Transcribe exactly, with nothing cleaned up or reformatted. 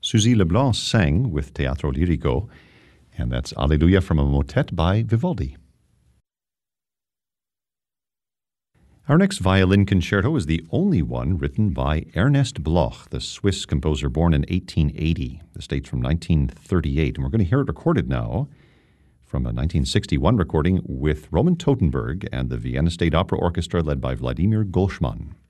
Suzy Leblanc sang with Teatro Lirico, and that's Alleluia from a motet by Vivaldi. Our next violin concerto is the only one written by Ernest Bloch, the Swiss composer born in eighteen eighty. This dates from nineteen thirty-eight, and we're going to hear it recorded now from a nineteen sixty-one recording with Roman Totenberg and the Vienna State Opera Orchestra led by Vladimir Golshman.